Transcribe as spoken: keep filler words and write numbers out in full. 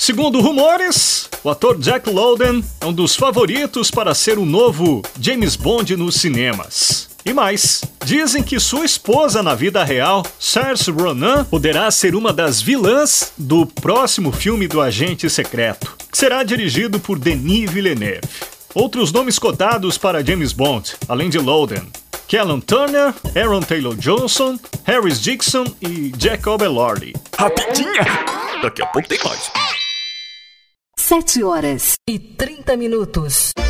Segundo rumores, o ator Jack Lowden é um dos favoritos para ser o novo James Bond nos cinemas. E mais, dizem que sua esposa na vida real, Saoirse Ronan, poderá ser uma das vilãs do próximo filme do Agente Secreto, que será dirigido por Denis Villeneuve. Outros nomes cotados para James Bond, além de Lowden: Callum Turner, Aaron Taylor-Johnson, Harris Dixon e Jacob Elordi. Rapidinha! Daqui a pouco tem mais. Sete horas e trinta minutos.